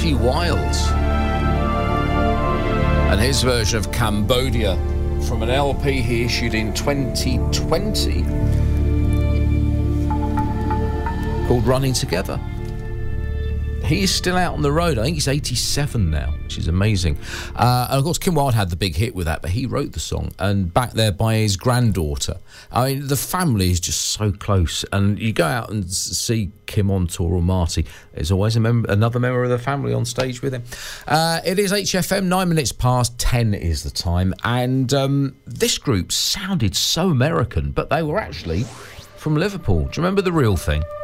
Richie Wilds and his version of Cambodia from an LP he issued in 2020 called Running Together. He's still out on the road. I think he's 87 now, which is amazing. And of course, Kim Wilde had the big hit with that, but he wrote the song, and backed there by his granddaughter. I mean, the family is just so close. And you go out and see Kim on tour, or Marty, there's always another member of the family on stage with him. It is HFM, 9 minutes past 10 is the time. And this group sounded so American, but they were actually from Liverpool. Do you remember The Real Thing?